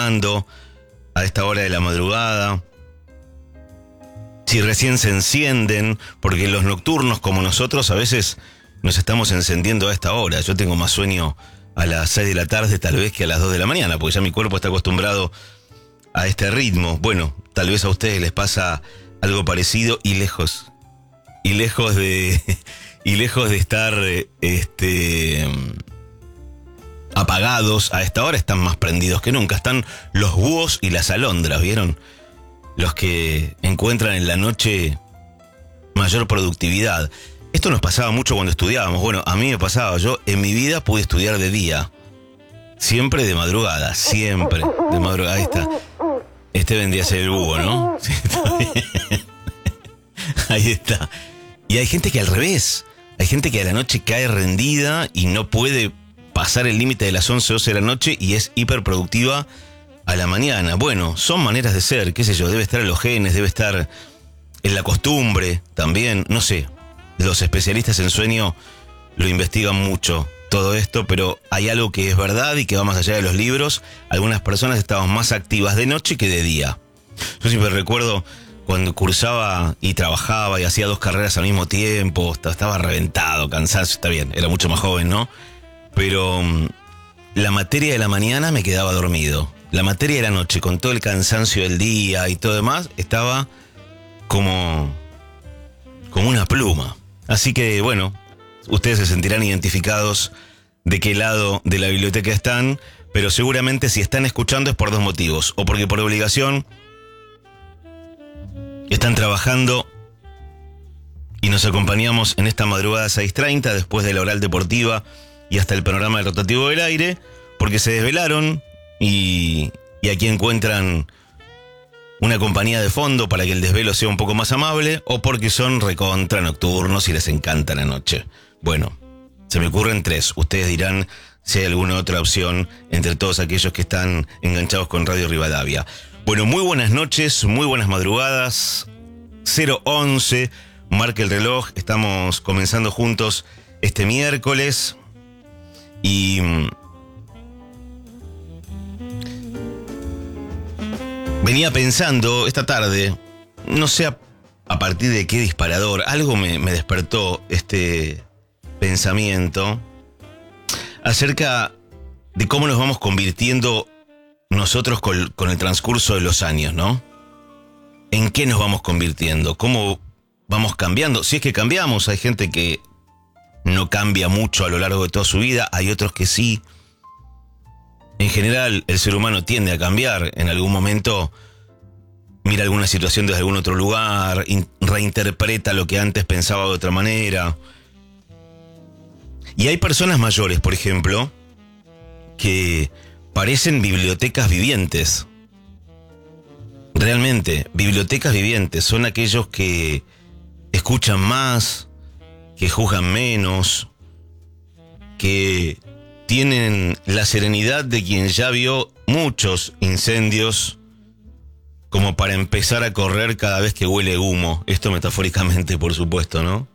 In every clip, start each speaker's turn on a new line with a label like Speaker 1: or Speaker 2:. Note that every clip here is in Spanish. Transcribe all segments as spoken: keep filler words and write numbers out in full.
Speaker 1: escuchando a esta hora de la madrugada. Si recién se encienden, porque los nocturnos como nosotros a veces nos estamos encendiendo a esta hora. Yo tengo más sueño a las seis de la tarde tal vez que a las dos de la mañana, porque ya mi cuerpo está acostumbrado a este ritmo. Bueno, tal vez a ustedes les pasa algo parecido y lejos, y lejos de, y lejos de estar este, apagados a esta hora, están más prendidos que nunca. Están los búhos y las alondras, ¿vieron? Los que encuentran en la noche mayor productividad. Esto nos pasaba mucho cuando estudiábamos. Bueno, a mí me pasaba. Yo en mi vida pude estudiar de día. Siempre de madrugada, siempre de madrugada. Ahí está. Este vendría a ser el búho, ¿no? Sí, está bien. Ahí está. Y hay gente que al revés. Hay gente que a la noche cae rendida y no puede pasar el límite de las once, doce de la noche y es hiperproductiva a la mañana. Bueno, son maneras de ser, qué sé yo, debe estar en los genes, debe estar en la costumbre también, no sé. Los especialistas en sueño lo investigan mucho, todo esto, pero hay algo que es verdad y que va más allá de los libros. Algunas personas estaban más activas de noche que de día. Yo siempre recuerdo cuando cursaba y trabajaba y hacía dos carreras al mismo tiempo, estaba reventado, cansado, está bien, era mucho más joven, ¿no? Pero um, la materia de la mañana me quedaba dormido. La materia de la noche, con todo el cansancio del día y todo demás, estaba como, como una pluma. Así que, bueno, ustedes se sentirán identificados de qué lado de la biblioteca están, pero seguramente si están escuchando es por dos motivos. O porque por obligación están trabajando y nos acompañamos en esta madrugada seis treinta, después de la oral deportiva y hasta el panorama del rotativo del aire, porque se desvelaron y, y aquí encuentran una compañía de fondo para que el desvelo sea un poco más amable, o porque son recontra nocturnos y les encanta la noche. Bueno, se me ocurren tres. Ustedes dirán si hay alguna otra opción entre todos aquellos que están enganchados con Radio Rivadavia. Bueno, muy buenas noches, muy buenas madrugadas. cero once, marca el reloj. Estamos comenzando juntos este miércoles. Y venía pensando esta tarde, no sé a, a partir de qué disparador, algo me, me despertó este pensamiento acerca de cómo nos vamos convirtiendo nosotros con, con el transcurso de los años, ¿no? ¿En qué nos vamos convirtiendo? ¿Cómo vamos cambiando? Si es que cambiamos, hay gente que no cambia mucho a lo largo de toda su vida, hay otros que sí. En general, el ser humano tiende a cambiar. En algún momento mira alguna situación desde algún otro lugar, in- reinterpreta lo que antes pensaba de otra manera. Y hay personas mayores, por ejemplo, que parecen bibliotecas vivientes. Realmente, bibliotecas vivientes. Son aquellos que escuchan más, que juzgan menos, que tienen la serenidad de quien ya vio muchos incendios como para empezar a correr cada vez que huele humo. Esto metafóricamente, por supuesto, ¿no?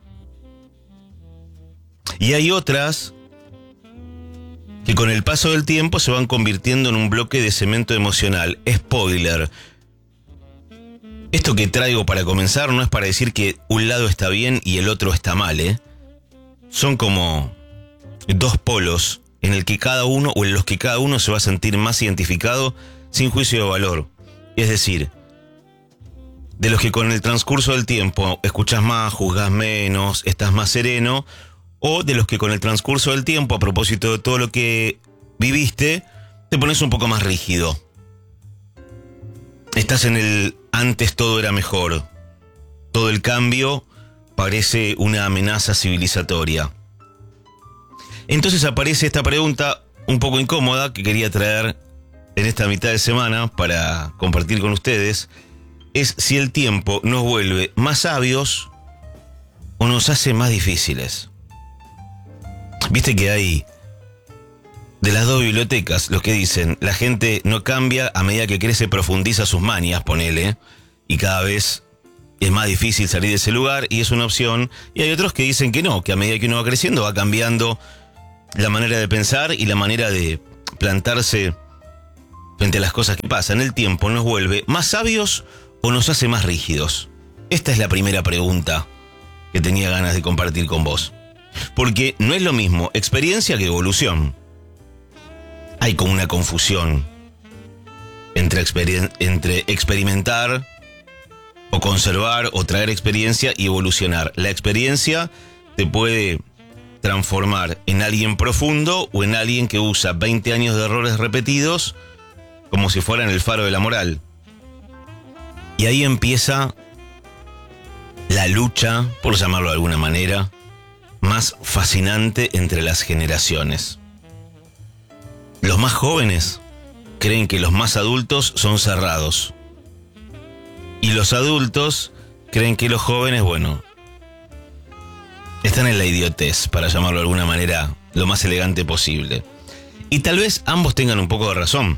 Speaker 1: Y hay otras que con el paso del tiempo se van convirtiendo en un bloque de cemento emocional. Spoiler. Esto que traigo para comenzar no es para decir que un lado está bien y el otro está mal, ¿eh? Son como dos polos en el que cada uno o en los que cada uno se va a sentir más identificado sin juicio de valor. Es decir, de los que con el transcurso del tiempo escuchas más, juzgas menos, estás más sereno, o de los que con el transcurso del tiempo, a propósito de todo lo que viviste, te pones un poco más rígido. Estás en el antes todo era mejor. Todo el cambio parece una amenaza civilizatoria. Entonces aparece esta pregunta un poco incómoda que quería traer en esta mitad de semana para compartir con ustedes. Es si el tiempo nos vuelve más sabios o nos hace más difíciles. Viste que hay de las dos bibliotecas los que dicen la gente no cambia, a medida que crece profundiza sus manías, ponele, y cada vez es más difícil salir de ese lugar y es una opción. Y hay otros que dicen que no, que a medida que uno va creciendo va cambiando la manera de pensar y la manera de plantarse frente a las cosas que pasan, el tiempo nos vuelve más sabios o nos hace más rígidos. Esta es la primera pregunta que tenía ganas de compartir con vos. Porque no es lo mismo experiencia que evolución. Hay como una confusión entre, experien- entre experimentar o conservar o traer experiencia y evolucionar. La experiencia te puede transformar en alguien profundo o en alguien que usa veinte años de errores repetidos como si fueran el faro de la moral. Y ahí empieza la lucha, por llamarlo de alguna manera, más fascinante entre las generaciones. Los más jóvenes creen que los más adultos son cerrados. Y los adultos creen que los jóvenes, bueno, están en la idiotez, para llamarlo de alguna manera lo más elegante posible. Y tal vez ambos tengan un poco de razón.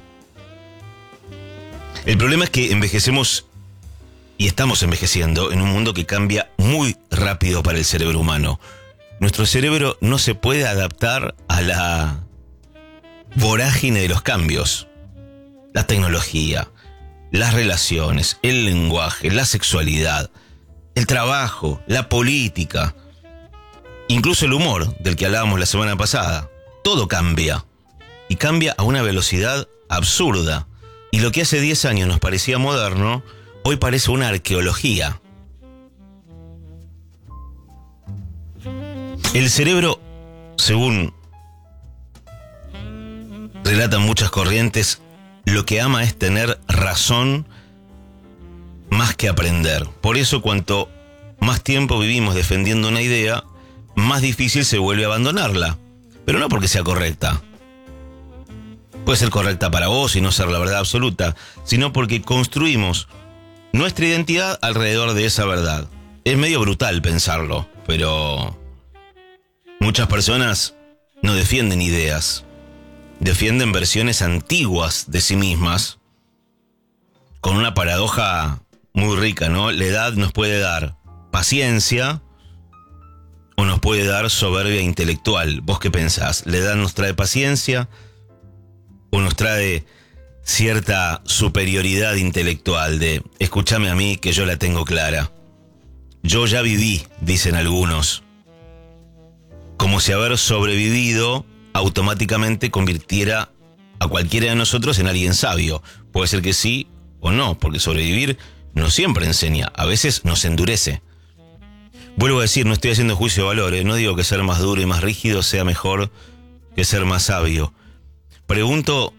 Speaker 1: El problema es que envejecemos y estamos envejeciendo en un mundo que cambia muy rápido para el cerebro humano. Nuestro cerebro no se puede adaptar a la vorágine de los cambios. La tecnología, las relaciones, el lenguaje, la sexualidad, el trabajo, la política, incluso el humor del que hablábamos la semana pasada. Todo cambia. Y cambia a una velocidad absurda. Y lo que hace diez años nos parecía moderno, hoy parece una arqueología. El cerebro, según relatan muchas corrientes, lo que ama es tener razón más que aprender. Por eso, cuanto más tiempo vivimos defendiendo una idea, más difícil se vuelve a abandonarla. Pero no porque sea correcta. Puede ser correcta para vos y no ser la verdad absoluta, sino porque construimos nuestra identidad alrededor de esa verdad. Es medio brutal pensarlo, pero muchas personas no defienden ideas, defienden versiones antiguas de sí mismas, con una paradoja muy rica, ¿no? La edad nos puede dar paciencia o nos puede dar soberbia intelectual. ¿Vos qué pensás? ¿La edad nos trae paciencia o nos trae cierta superioridad intelectual de escúchame a mí que yo la tengo clara? Yo ya viví, dicen algunos, como si haber sobrevivido automáticamente convirtiera a cualquiera de nosotros en alguien sabio. Puede ser que sí o no, porque sobrevivir no siempre enseña, a veces nos endurece. Vuelvo a decir, no estoy haciendo juicio de valores, no digo que ser más duro y más rígido sea mejor que ser más sabio. Pregunto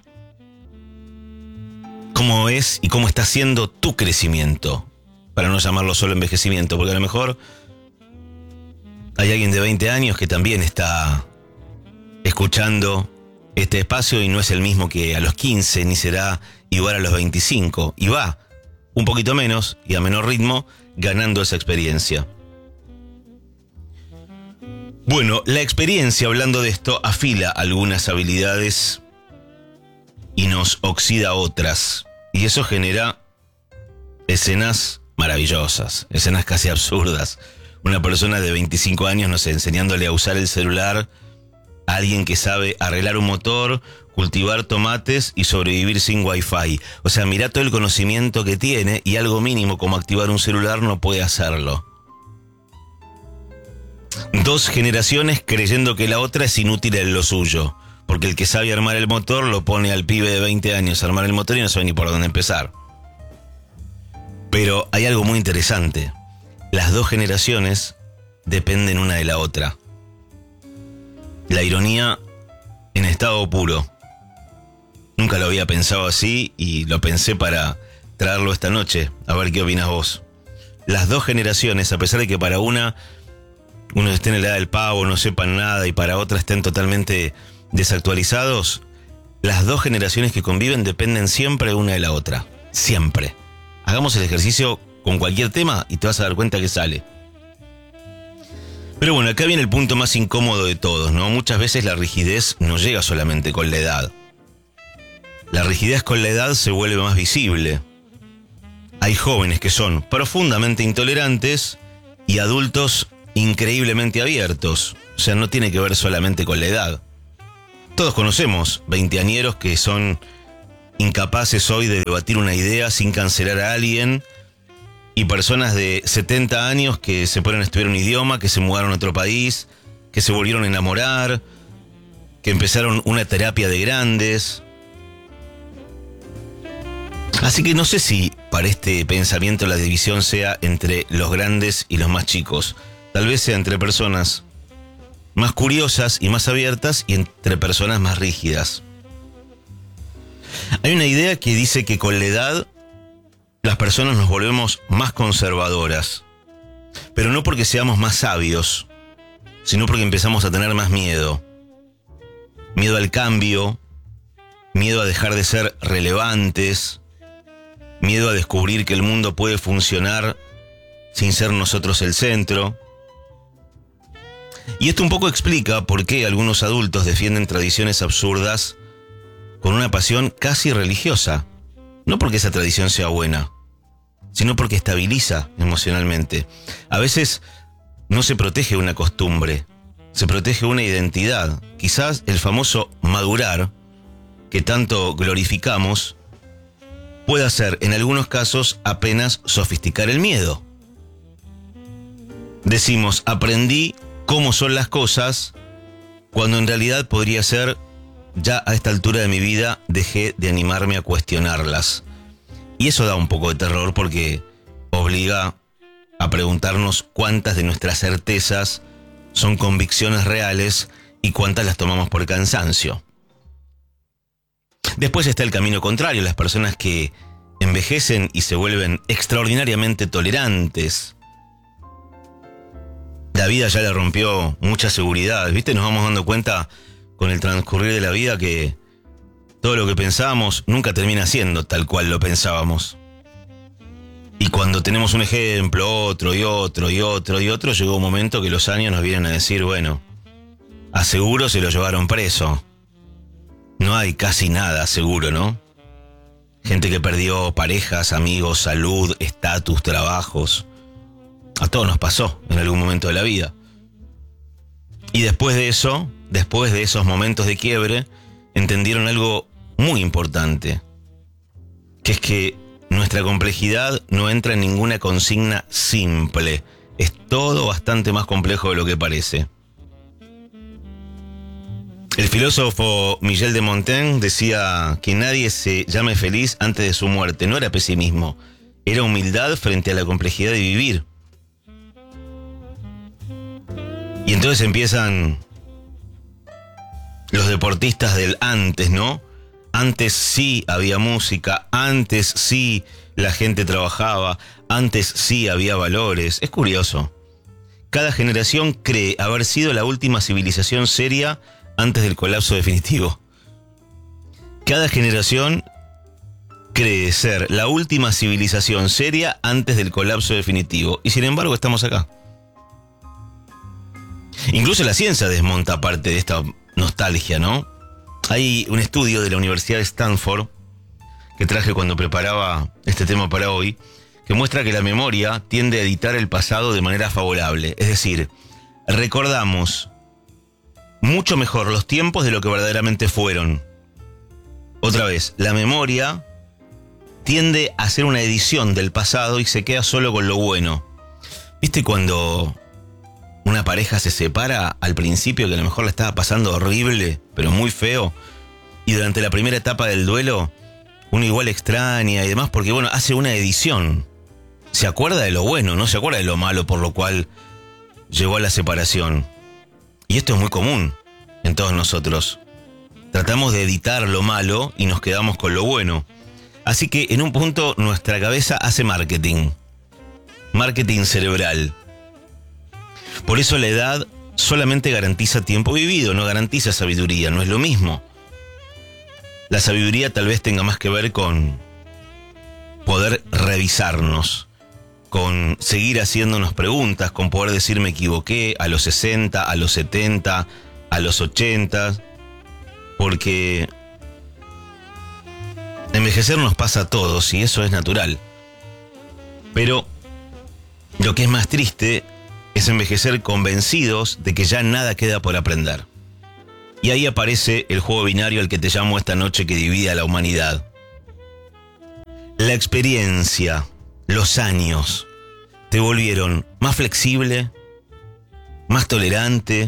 Speaker 1: cómo es y cómo está siendo tu crecimiento, para no llamarlo solo envejecimiento, porque a lo mejor hay alguien de veinte años que también está escuchando este espacio y no es el mismo que a los quince, ni será igual a los veinticinco, y va un poquito menos y a menor ritmo ganando esa experiencia. Bueno, la experiencia, hablando de esto, afila algunas habilidades y nos oxida otras. Y eso genera escenas maravillosas, escenas casi absurdas. Una persona de veinticinco años, no sé, enseñándole a usar el celular a alguien que sabe arreglar un motor, cultivar tomates y sobrevivir sin wifi. O sea, mirá todo el conocimiento que tiene y algo mínimo como activar un celular no puede hacerlo. Dos generaciones creyendo que la otra es inútil en lo suyo. Porque el que sabe armar el motor lo pone al pibe de veinte años a armar el motor y no sabe ni por dónde empezar. Pero hay algo muy interesante. Las dos generaciones dependen una de la otra. La ironía en estado puro. Nunca lo había pensado así y lo pensé para traerlo esta noche. A ver qué opinas vos. Las dos generaciones, a pesar de que para una uno esté en la edad del pavo, no sepan nada, y para otra estén totalmente desactualizados, las dos generaciones que conviven dependen siempre una de la otra. Siempre. Hagamos el ejercicio con cualquier tema y te vas a dar cuenta que sale. Pero bueno, acá viene el punto más incómodo de todos, ¿no? Muchas veces la rigidez no llega solamente con la edad. La rigidez con la edad se vuelve más visible. Hay jóvenes que son profundamente intolerantes y adultos increíblemente abiertos. O sea, no tiene que ver solamente con la edad. Todos conocemos veinteañeros que son incapaces hoy de debatir una idea sin cancelar a alguien, y personas de setenta años que se ponen a estudiar un idioma, que se mudaron a otro país, que se volvieron a enamorar, que empezaron una terapia de grandes. Así que no sé si para este pensamiento la división sea entre los grandes y los más chicos. Tal vez sea entre personas más curiosas y más abiertas y entre personas más rígidas. Hay una idea que dice que con la edad las personas nos volvemos más conservadoras, pero no porque seamos más sabios, sino porque empezamos a tener más miedo. Miedo al cambio, miedo a dejar de ser relevantes, miedo a descubrir que el mundo puede funcionar sin ser nosotros el centro. Y esto un poco explica por qué algunos adultos defienden tradiciones absurdas con una pasión casi religiosa. No porque esa tradición sea buena, sino porque estabiliza emocionalmente. A veces no se protege una costumbre, se protege una identidad. Quizás el famoso madurar, que tanto glorificamos, puede ser en algunos casos apenas sofisticar el miedo. Decimos, aprendí cómo son las cosas, cuando en realidad podría ser, ya a esta altura de mi vida dejé de animarme a cuestionarlas. Y eso da un poco de terror porque obliga a preguntarnos cuántas de nuestras certezas son convicciones reales y cuántas las tomamos por cansancio. Después está el camino contrario, las personas que envejecen y se vuelven extraordinariamente tolerantes. La vida ya le rompió mucha seguridad, ¿viste? Nos vamos dando cuenta con el transcurrir de la vida que todo lo que pensábamos nunca termina siendo tal cual lo pensábamos. Y cuando tenemos un ejemplo, otro y otro y otro y otro, llegó un momento que los años nos vienen a decir, bueno, a seguro se lo llevaron preso. No hay casi nada seguro, ¿no? Gente que perdió parejas, amigos, salud, estatus, trabajos. A todos nos pasó en algún momento de la vida. Y después de eso, después de esos momentos de quiebre, entendieron algo muy importante, que es que nuestra complejidad no entra en ninguna consigna simple. Es todo bastante más complejo de lo que parece. El filósofo Michel de Montaigne decía que nadie se llame feliz antes de su muerte. No era pesimismo, era humildad frente a la complejidad de vivir. Y entonces empiezan los deportistas del antes, ¿no? Antes sí había música, antes sí la gente trabajaba, antes sí había valores. Es curioso. Cada generación cree haber sido la última civilización seria antes del colapso definitivo. Cada generación cree ser la última civilización seria antes del colapso definitivo. Y sin embargo estamos acá. Incluso la ciencia desmonta parte de esta nostalgia, ¿no? Hay un estudio de la Universidad de Stanford que traje cuando preparaba este tema para hoy, que muestra que la memoria tiende a editar el pasado de manera favorable. Es decir, recordamos mucho mejor los tiempos de lo que verdaderamente fueron. Otra vez, la memoria tiende a hacer una edición del pasado y se queda solo con lo bueno. ¿Viste cuando una pareja se separa al principio, que a lo mejor la estaba pasando horrible, pero muy feo, y durante la primera etapa del duelo uno igual extraña y demás, porque bueno, hace una edición, se acuerda de lo bueno, no se acuerda de lo malo por lo cual llegó a la separación? Y esto es muy común en todos nosotros. Tratamos de editar lo malo y nos quedamos con lo bueno. Así que en un punto nuestra cabeza hace marketing, marketing cerebral. Por eso la edad solamente garantiza tiempo vivido, no garantiza sabiduría, no es lo mismo. La sabiduría tal vez tenga más que ver con poder revisarnos, con seguir haciéndonos preguntas, con poder decir me equivoqué a los sesenta, a los setenta, a los ochenta, porque envejecer nos pasa a todos y eso es natural. Pero lo que es más triste es envejecer convencidos de que ya nada queda por aprender. Y ahí aparece el juego binario al que te llamo esta noche, que divide a la humanidad. la experiencia, los años, te volvieron más flexible, más tolerante,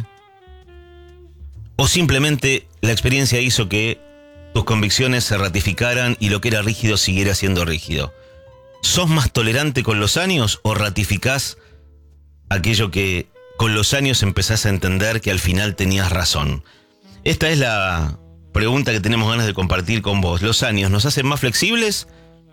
Speaker 1: o simplemente la experiencia hizo que tus convicciones se ratificaran y lo que era rígido siguiera siendo rígido? ¿Sos más tolerante con los años o ratificás aquello que con los años empezás a entender que al final tenías razón? Esta es la pregunta que tenemos ganas de compartir con vos. ¿Los años nos hacen más flexibles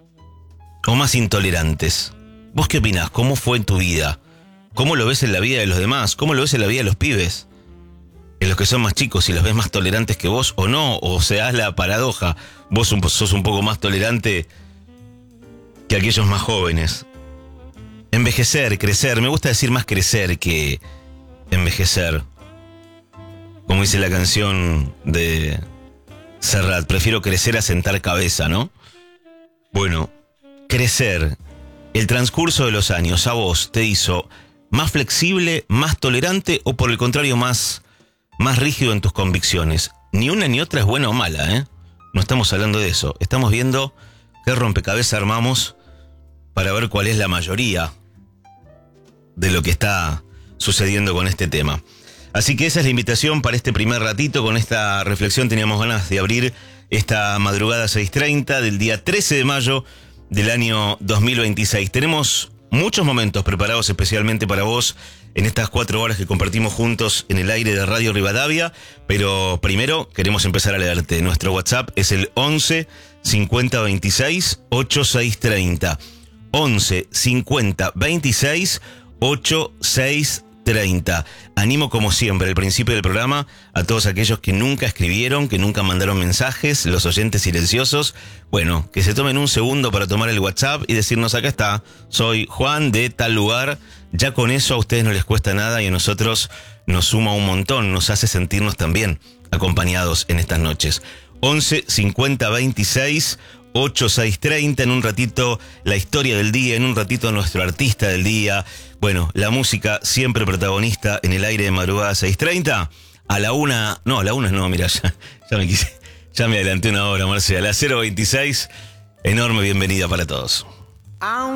Speaker 1: o más intolerantes? ¿Vos qué opinás? ¿Cómo fue en tu vida? ¿Cómo lo ves en la vida de los demás? ¿Cómo lo ves en la vida de los pibes? En los que son más chicos, si los ves más tolerantes que vos o no, o se da la paradoja, vos un, sos un poco más tolerante que aquellos más jóvenes. Envejecer, crecer, me gusta decir más crecer que envejecer. Como dice la canción de Serrat, prefiero crecer a sentar cabeza, ¿no? Bueno, crecer, el transcurso de los años a vos te hizo más flexible, más tolerante o por el contrario más, más rígido en tus convicciones. Ni una ni otra es buena o mala, ¿eh? No estamos hablando de eso. Estamos viendo qué rompecabezas armamos para ver cuál es la mayoría de lo que está sucediendo con este tema. Así que esa es la invitación para este primer ratito. Con esta reflexión teníamos ganas de abrir esta madrugada seis treinta del día trece de mayo del año dos mil veintiséis. Tenemos muchos momentos preparados especialmente para vos en estas cuatro horas que compartimos juntos en el aire de Radio Rivadavia, pero primero queremos empezar a leerte. Nuestro WhatsApp es el once cincuenta veintiséis ochenta y seis treinta. once cincuenta veintiséis ochenta y seis treinta. Animo como siempre al principio del programa a todos aquellos que nunca escribieron, que nunca mandaron mensajes, los oyentes silenciosos, bueno, que se tomen un segundo para tomar el WhatsApp y decirnos: acá está, soy Juan de tal lugar. Ya con eso a ustedes no les cuesta nada y a nosotros nos suma un montón, nos hace sentirnos también acompañados en estas noches. once cincuenta veintiséis ochenta y seis treinta, en un ratito la historia del día, en un ratito nuestro artista del día. Bueno, la música siempre protagonista en el aire de madrugada seis treinta. A la una, no, a la una no, mira, ya, ya me quise, ya me adelanté una hora, Marcia. A las cero veintiséis, enorme bienvenida para todos.